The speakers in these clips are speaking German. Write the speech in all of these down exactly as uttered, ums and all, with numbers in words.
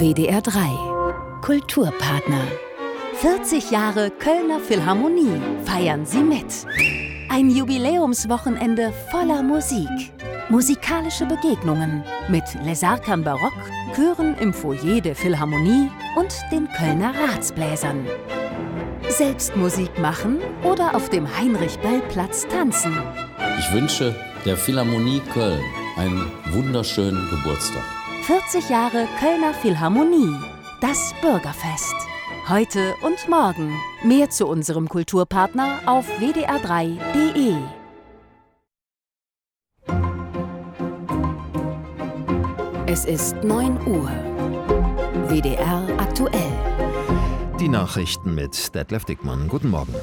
W D R drei Kulturpartner. vierzig Jahre Kölner Philharmonie feiern Sie mit. Ein Jubiläumswochenende voller Musik. Musikalische Begegnungen mit Les Arcanes Barock, Chören im Foyer der Philharmonie und den Kölner Ratsbläsern. Selbst Musik machen oder auf dem Heinrich-Böll-Platz tanzen. Ich wünsche der Philharmonie Köln einen wunderschönen Geburtstag. vierzig Jahre Kölner Philharmonie. Das Bürgerfest. Heute und morgen. Mehr zu unserem Kulturpartner auf w d r drei punkt d e. Es ist neun Uhr. W D R aktuell. Die Nachrichten mit Detlef Dickmann. Guten Morgen.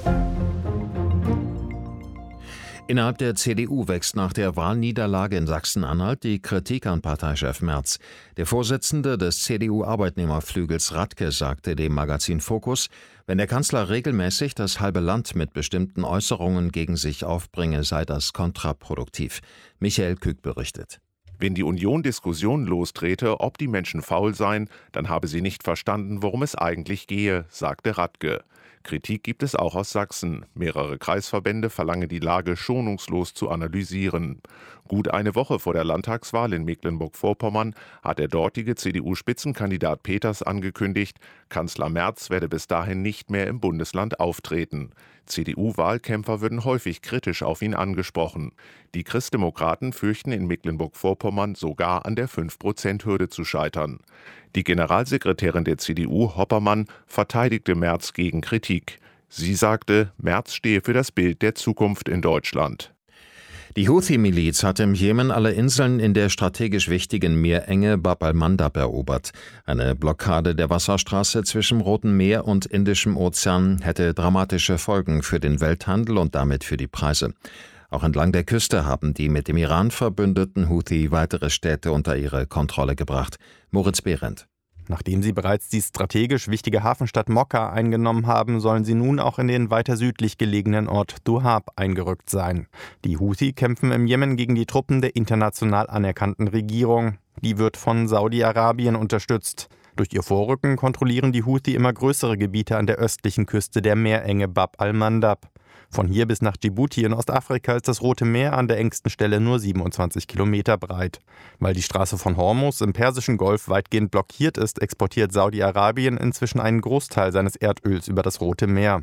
Innerhalb der C D U wächst nach der Wahlniederlage in Sachsen-Anhalt die Kritik an Parteichef Merz. Der Vorsitzende des C D U-Arbeitnehmerflügels Radke sagte dem Magazin Focus, wenn der Kanzler regelmäßig das halbe Land mit bestimmten Äußerungen gegen sich aufbringe, sei das kontraproduktiv. Michael Kück berichtet. Wenn die Union Diskussionen lostrete, ob die Menschen faul seien, dann habe sie nicht verstanden, worum es eigentlich gehe, sagte Radke. Kritik gibt es auch aus Sachsen. Mehrere Kreisverbände verlangen die Lage schonungslos zu analysieren. Gut eine Woche vor der Landtagswahl in Mecklenburg-Vorpommern hat der dortige C D U-Spitzenkandidat Peters angekündigt, Kanzler Merz werde bis dahin nicht mehr im Bundesland auftreten. C D U-Wahlkämpfer würden häufig kritisch auf ihn angesprochen. Die Christdemokraten fürchten in Mecklenburg-Vorpommern sogar an der fünf Prozent Hürde zu scheitern. Die Generalsekretärin der C D U, Hoppermann, verteidigte Merz gegen Kritik. Sie sagte, Merz stehe für das Bild der Zukunft in Deutschland. Die Houthi-Miliz hat im Jemen alle Inseln in der strategisch wichtigen Meerenge Bab al-Mandab erobert. Eine Blockade der Wasserstraße zwischen Rotem Meer und Indischem Ozean hätte dramatische Folgen für den Welthandel und damit für die Preise. Auch entlang der Küste haben die mit dem Iran verbündeten Houthi weitere Städte unter ihre Kontrolle gebracht. Moritz Behrendt. Nachdem sie bereits die strategisch wichtige Hafenstadt Mokka eingenommen haben, sollen sie nun auch in den weiter südlich gelegenen Ort Duhab eingerückt sein. Die Houthi kämpfen im Jemen gegen die Truppen der international anerkannten Regierung. Die wird von Saudi-Arabien unterstützt. Durch ihr Vorrücken kontrollieren die Houthi immer größere Gebiete an der östlichen Küste der Meerenge Bab al-Mandab. Von hier bis nach Djibouti in Ostafrika ist das Rote Meer an der engsten Stelle nur siebenundzwanzig Kilometer breit. Weil die Straße von Hormuz im Persischen Golf weitgehend blockiert ist, exportiert Saudi-Arabien inzwischen einen Großteil seines Erdöls über das Rote Meer.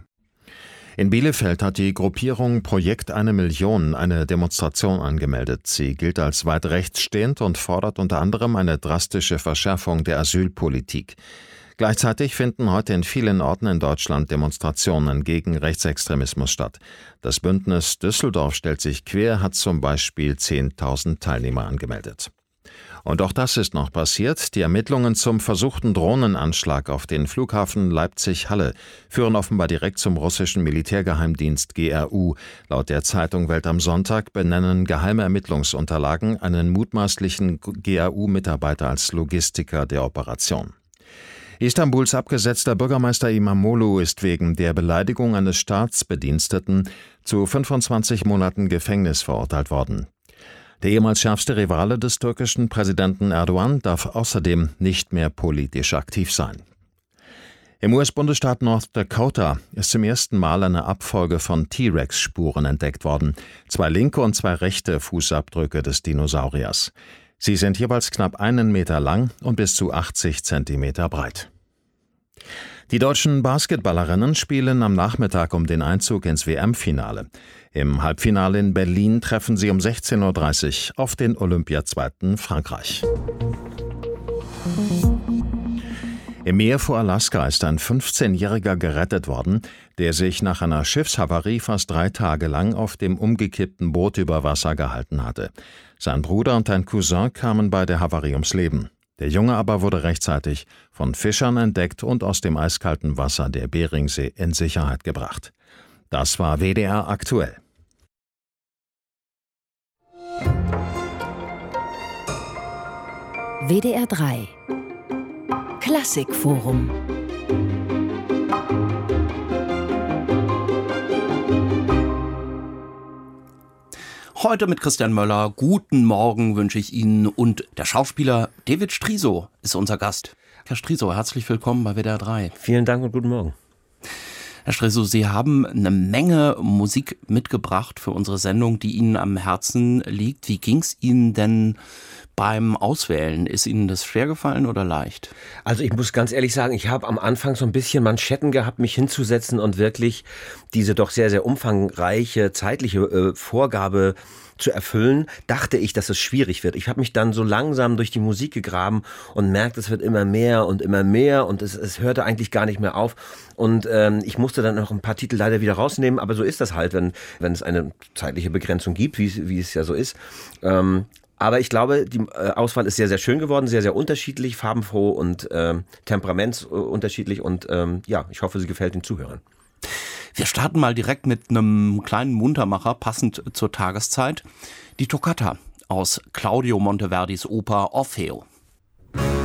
In Bielefeld hat die Gruppierung Projekt eine Million eine Demonstration angemeldet. Sie gilt als weit rechtsstehend und fordert unter anderem eine drastische Verschärfung der Asylpolitik. Gleichzeitig finden heute in vielen Orten in Deutschland Demonstrationen gegen Rechtsextremismus statt. Das Bündnis Düsseldorf stellt sich quer, hat zum Beispiel zehntausend Teilnehmer angemeldet. Und auch das ist noch passiert. Die Ermittlungen zum versuchten Drohnenanschlag auf den Flughafen Leipzig-Halle führen offenbar direkt zum russischen Militärgeheimdienst G R U. Laut der Zeitung Welt am Sonntag benennen geheime Ermittlungsunterlagen einen mutmaßlichen G R U-Mitarbeiter als Logistiker der Operation. Istanbuls abgesetzter Bürgermeister İmamoğlu ist wegen der Beleidigung eines Staatsbediensteten zu fünfundzwanzig Monaten Gefängnis verurteilt worden. Der ehemals schärfste Rivale des türkischen Präsidenten Erdogan darf außerdem nicht mehr politisch aktiv sein. Im U S-Bundesstaat North Dakota ist zum ersten Mal eine Abfolge von T-Rex-Spuren entdeckt worden. Zwei linke und zwei rechte Fußabdrücke des Dinosauriers. Sie sind jeweils knapp einen Meter lang und bis zu achtzig Zentimeter breit. Die deutschen Basketballerinnen spielen am Nachmittag um den Einzug ins W M-Finale. Im Halbfinale in Berlin treffen sie um sechzehn Uhr dreißig auf den Olympiazweiten Frankreich. Im Meer vor Alaska ist ein fünfzehnjähriger gerettet worden, der sich nach einer Schiffshavarie fast drei Tage lang auf dem umgekippten Boot über Wasser gehalten hatte. Sein Bruder und ein Cousin kamen bei der Havarie ums Leben. Der Junge aber wurde rechtzeitig von Fischern entdeckt und aus dem eiskalten Wasser der Beringsee in Sicherheit gebracht. Das war W D R aktuell. W D R drei Klassikforum. Heute mit Christian Möller. Guten Morgen wünsche ich Ihnen. Und der Schauspieler David Striso ist unser Gast. Herr Strisow, herzlich willkommen bei W D R drei. Vielen Dank und guten Morgen. Herr Strisow, Sie haben eine Menge Musik mitgebracht für unsere Sendung, die Ihnen am Herzen liegt. Wie ging es Ihnen denn beim Auswählen? Ist Ihnen das schwer gefallen oder leicht? Also ich muss ganz ehrlich sagen, ich habe am Anfang so ein bisschen Manschetten gehabt, mich hinzusetzen und wirklich diese doch sehr, sehr umfangreiche zeitliche äh, Vorgabe zu erfüllen, dachte ich, dass es schwierig wird. Ich habe mich dann so langsam durch die Musik gegraben und merkte, es wird immer mehr und immer mehr und es, es hörte eigentlich gar nicht mehr auf. Und ähm, ich musste dann noch ein paar Titel leider wieder rausnehmen, aber so ist das halt, wenn, wenn es eine zeitliche Begrenzung gibt, wie, wie es ja so ist. Ähm, Aber ich glaube, die äh, Auswahl ist sehr, sehr schön geworden, sehr, sehr unterschiedlich, farbenfroh und äh, temperamentsunterschiedlich. Und ähm, ja, ich hoffe, sie gefällt den Zuhörern. Wir starten mal direkt mit einem kleinen Muntermacher, passend zur Tageszeit. Die Toccata aus Claudio Monteverdis Oper Orfeo.